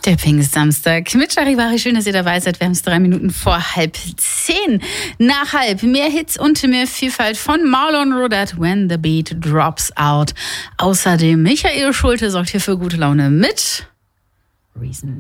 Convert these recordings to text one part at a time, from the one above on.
Der Pfingstsamstag mit Charivari. Schön, dass ihr dabei seid. Wir haben es 3 Minuten vor 9:30. Nach halb mehr Hits und mehr Vielfalt von Marlon Rodat, When the Beat Drops Out. Außerdem Michael Schulte sorgt hier für gute Laune mit Reason.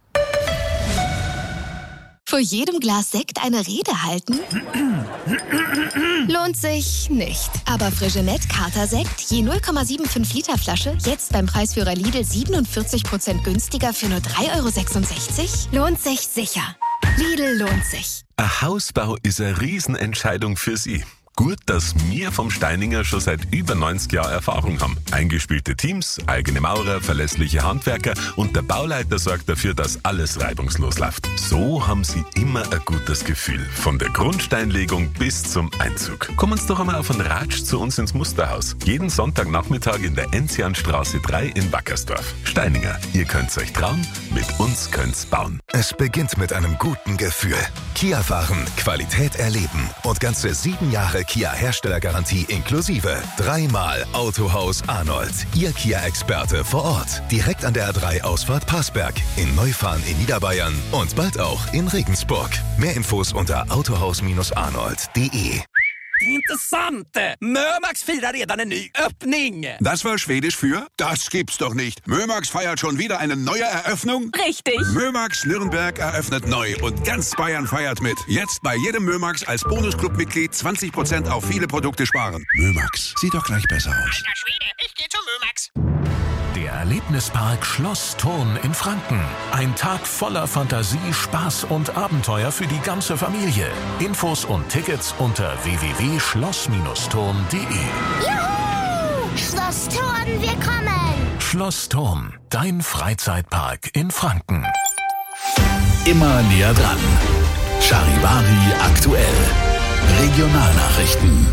Vor jedem Glas Sekt eine Rede halten? Lohnt sich nicht. Aber Frigenet Kater-Sekt, je 0,75 Liter Flasche, jetzt beim Preisführer Lidl 47% günstiger für nur 3,66 €? Lohnt sich sicher. Lidl lohnt sich. Ein Hausbau ist eine Riesenentscheidung für Sie. Gut, dass wir vom Steininger schon seit über 90 Jahren Erfahrung haben. Eingespielte Teams, eigene Maurer, verlässliche Handwerker und der Bauleiter sorgt dafür, dass alles reibungslos läuft. So haben Sie immer ein gutes Gefühl. Von der Grundsteinlegung bis zum Einzug. Kommen Sie doch einmal auf einen Ratsch zu uns ins Musterhaus. Jeden Sonntagnachmittag in der Enzianstraße 3 in Wackersdorf. Steininger, ihr könnt's euch trauen, mit uns könnt's bauen. Es beginnt mit einem guten Gefühl. Kia fahren, Qualität erleben und ganze 7 Jahre Kia-Herstellergarantie inklusive. 3-mal Autohaus Arnold. Ihr Kia-Experte vor Ort. Direkt an der A3-Ausfahrt Passberg. In Neufahren in Niederbayern und bald auch in Regensburg. Mehr Infos unter autohaus-arnold.de. Intressant! Mömax firar redan en ny öppning! Das war Schwedisch für? Das gibt's doch nicht. Mömax feiert schon wieder eine neue Eröffnung? Richtig! Mömax Nürnberg eröffnet neu und ganz Bayern feiert mit. Jetzt bei jedem Mömax als Bonusclub-Mitglied 20% auf viele Produkte sparen. Mömax, sieht doch gleich besser aus. Alter Schwede, ich geh zu Mömax! Der Erlebnispark Schloss Thurn in Franken. Ein Tag voller Fantasie, Spaß und Abenteuer für die ganze Familie. Infos und Tickets unter www.schloss-thurn.de. Juhu! Schloss Thurn, wir kommen! Schloss Thurn, dein Freizeitpark in Franken. Immer näher dran. Charivari aktuell. Regionalnachrichten.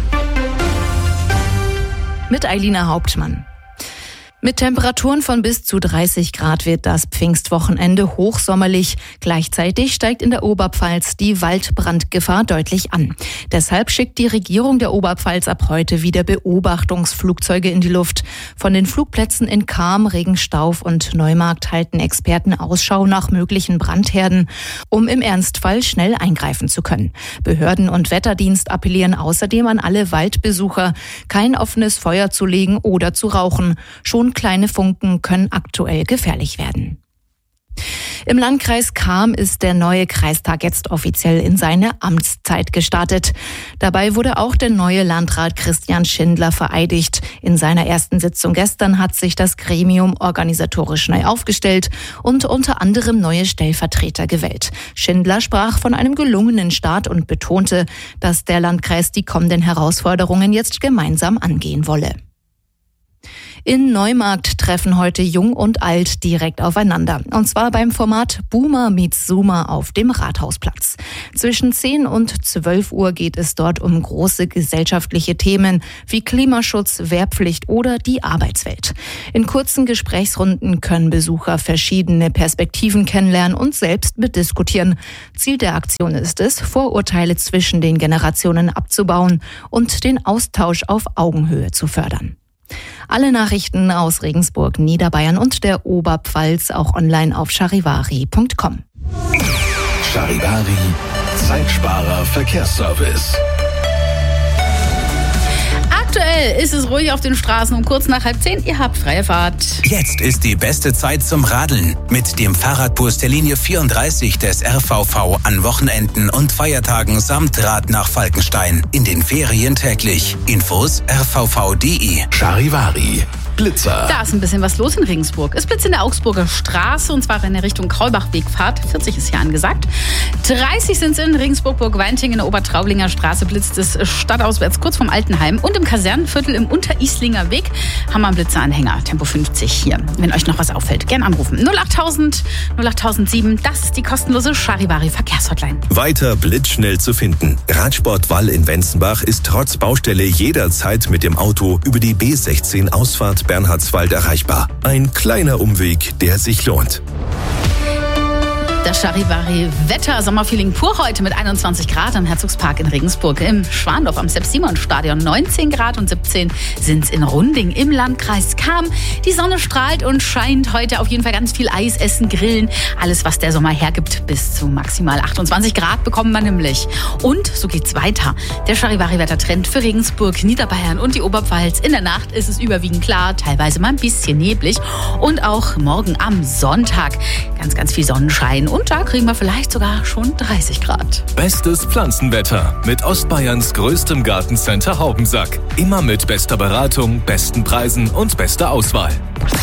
Mit Eilina Hauptmann. Mit Temperaturen von bis zu 30 Grad wird das Pfingstwochenende hochsommerlich. Gleichzeitig steigt in der Oberpfalz die Waldbrandgefahr deutlich an. Deshalb schickt die Regierung der Oberpfalz ab heute wieder Beobachtungsflugzeuge in die Luft. Von den Flugplätzen in Cham, Regenstauf und Neumarkt halten Experten Ausschau nach möglichen Brandherden, um im Ernstfall schnell eingreifen zu können. Behörden und Wetterdienst appellieren außerdem an alle Waldbesucher, kein offenes Feuer zu legen oder zu rauchen. Schon kleine Funken können aktuell gefährlich werden. Im Landkreis Cham ist der neue Kreistag jetzt offiziell in seine Amtszeit gestartet. Dabei wurde auch der neue Landrat Christian Schindler vereidigt. In seiner ersten Sitzung gestern hat sich das Gremium organisatorisch neu aufgestellt und unter anderem neue Stellvertreter gewählt. Schindler sprach von einem gelungenen Start und betonte, dass der Landkreis die kommenden Herausforderungen jetzt gemeinsam angehen wolle. In Neumarkt treffen heute Jung und Alt direkt aufeinander. Und zwar beim Format Boomer meets Zoomer auf dem Rathausplatz. Zwischen 10 und 12 Uhr geht es dort um große gesellschaftliche Themen wie Klimaschutz, Wehrpflicht oder die Arbeitswelt. In kurzen Gesprächsrunden können Besucher verschiedene Perspektiven kennenlernen und selbst mitdiskutieren. Ziel der Aktion ist es, Vorurteile zwischen den Generationen abzubauen und den Austausch auf Augenhöhe zu fördern. Alle Nachrichten aus Regensburg, Niederbayern und der Oberpfalz auch online auf charivari.com. Charivari, Zeitsparer Verkehrsservice. Aktuell ist es ruhig auf den Straßen um kurz nach 9:30. Ihr habt freie Fahrt. Jetzt ist die beste Zeit zum Radeln. Mit dem Fahrradbus der Linie 34 des RVV an Wochenenden und Feiertagen samt Rad nach Falkenstein. In den Ferien täglich. Infos rvv.de. Charivari. Blitzer. Da ist ein bisschen was los in Regensburg. Es blitzt in der Augsburger Straße und zwar in der Richtung Kaulbach-Wegfahrt. 40 ist hier angesagt. 30 sind es in Regensburg-Burg-Weinting. In der Obertraublinger Straße blitzt es stadtauswärts kurz vom Altenheim. Und im Kasernenviertel im Unterieslinger Weg haben wir einen Blitzeranhänger. Tempo 50 hier. Wenn euch noch was auffällt, gern anrufen. 08000 08007. Das ist die kostenlose Charivari Verkehrshotline. Weiter blitzschnell zu finden. Radsport Wall in Wenzenbach ist trotz Baustelle jederzeit mit dem Auto über die B16 Ausfahrt Bernhardswald erreichbar. Ein kleiner Umweg, der sich lohnt. Das Charivari-Wetter, Sommerfeeling pur heute mit 21 Grad am Herzogspark in Regensburg, im Schwandorf am Sepp-Simon-Stadion 19 Grad und 17 sind es in Runding im Landkreis Cham. Die Sonne strahlt und scheint heute auf jeden Fall ganz viel Eis, Essen, Grillen. Alles, was der Sommer hergibt, bis zu maximal 28 Grad bekommen wir nämlich. Und so geht's weiter. Der Charivari-Wettertrend für Regensburg, Niederbayern und die Oberpfalz. In der Nacht ist es überwiegend klar, teilweise mal ein bisschen neblig. Und auch morgen am Sonntag ganz viel Sonnenschein. Und da kriegen wir vielleicht sogar schon 30 Grad. Bestes Pflanzenwetter mit Ostbayerns größtem Gartencenter Haubensack. Immer mit bester Beratung, besten Preisen und bester Auswahl.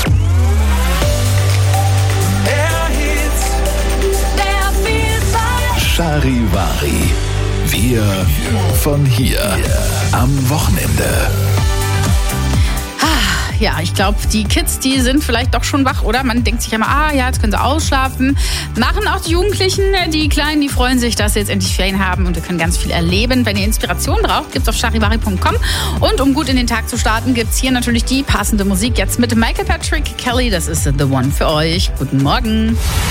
Charivari. Wir von hier. Am Wochenende. Ja, ich glaube, die Kids, die sind vielleicht doch schon wach, oder? Man denkt sich immer, jetzt können sie ausschlafen. Machen auch die Jugendlichen, die Kleinen, die freuen sich, dass sie jetzt endlich Ferien haben und wir können ganz viel erleben. Wenn ihr Inspiration braucht, gibt's auf charivari.com. Und um gut in den Tag zu starten, gibt's hier natürlich die passende Musik. Jetzt mit Michael Patrick Kelly, das ist The One für euch. Guten Morgen.